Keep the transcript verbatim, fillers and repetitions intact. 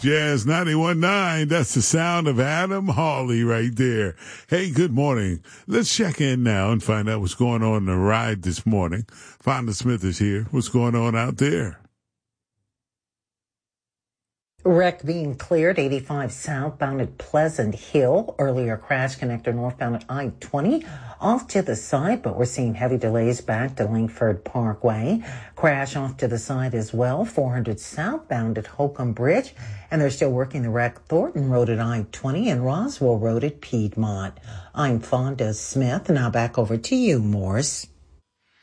Jazz ninety-one point nine, that's the sound of Adam Hawley right there. Hey, good morning. Let's check in now and find out what's going on in the ride this morning. Fonda Smith is here. What's going on out there? Wreck being cleared, eighty-five southbound at Pleasant Hill. Earlier crash connector northbound at I twenty. Off to the side, but we're seeing heavy delays back to Langford Parkway. Crash off to the side as well, four hundred southbound at Holcomb Bridge. And they're still working the wreck Thornton Road at I twenty and Roswell Road at Piedmont. I'm Fonda Smith. Now back over to you, Morris.